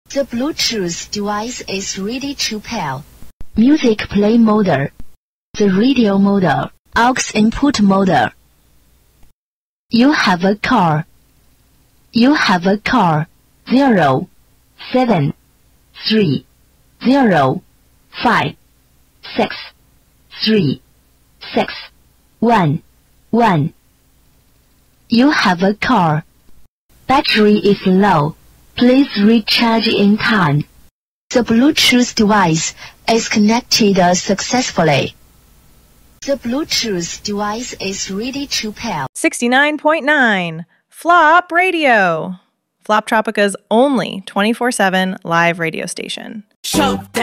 The Bluetooth device is ready to pair. Music play mode. The radio mode. Aux input mode. You have a car. You have a car. 0, 7, 3, 0, 5, 6, 3, 6, 1, 1. You have a car. Battery is low. Please recharge in time. The Bluetooth device is connected successfully. The Bluetooth device is ready to pair. 69.9 Flop Radio. Flop Tropica's only 24/7 live radio station.